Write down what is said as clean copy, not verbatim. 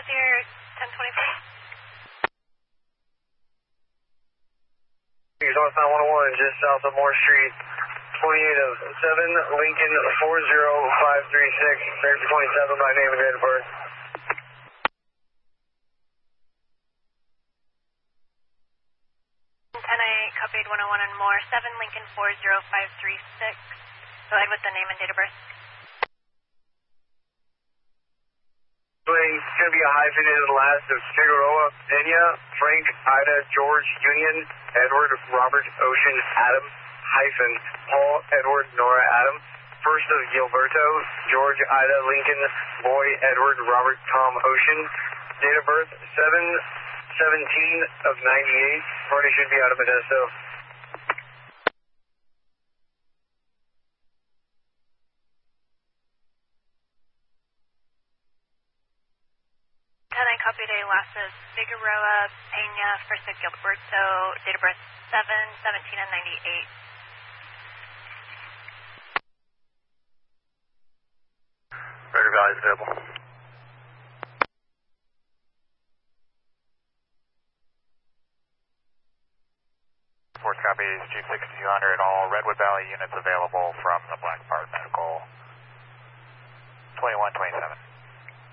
with your 1024? North 911, just south of Moore Street, 28 of 7, Lincoln 40536, there's 27 by name and date of birth. 10-8, copied 101 and more, 7 Lincoln 40536, go ahead with the name and date of birth. It's going to be a hyphenated last of Figueroa, Pena, Frank, Ida, George, Union, Edward, Robert, Ocean, Adam, hyphen, Paul, Edward, Nora, Adam. First of Gilberto, George, Ida, Lincoln, Boy, Edward, Robert, Tom, Ocean. Date of birth, 7/17 of 98. Party should be out of Modesto. 10-9, copied a last of Figueroa, Pena, first of Gilberto, date of birth 7/17 and 98. Record values available. Fourth copy is G6200, all Redwood Valley units available from the Black Bart Medical 2127.